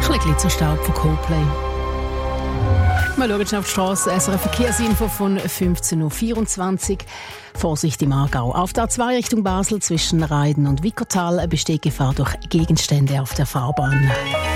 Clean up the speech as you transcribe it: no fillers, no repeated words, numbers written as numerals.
bisschen Glitzerstaub von Coldplay. Wir schauen schon auf die Straße. SRF Verkehrsinfo von 15.24 Uhr. Vorsicht im Aargau. Auf der A2 Richtung Basel zwischen Reiden und Wickertal besteht Gefahr durch Gegenstände auf der Fahrbahn.